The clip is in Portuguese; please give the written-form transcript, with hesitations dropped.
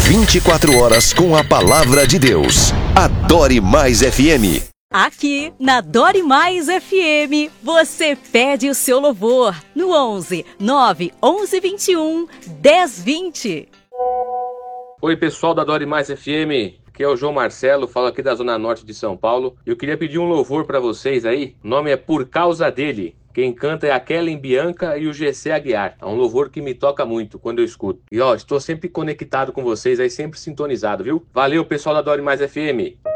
24 horas com a palavra de Deus. Adore Mais FM. Aqui na Adore Mais FM, você pede o seu louvor no 11 9 11 21 10 20. Oi, pessoal da Adore Mais FM. Aqui é o João Marcelo, falo aqui da Zona Norte de São Paulo. Eu queria pedir um louvor para vocês aí. O nome é Por Causa Dele. Quem canta é a Kellen Bianca e o GC Aguiar. É um louvor que me toca muito quando eu escuto. E estou sempre conectado com vocês aí, sempre sintonizado, viu? Valeu, pessoal da Adore Mais FM.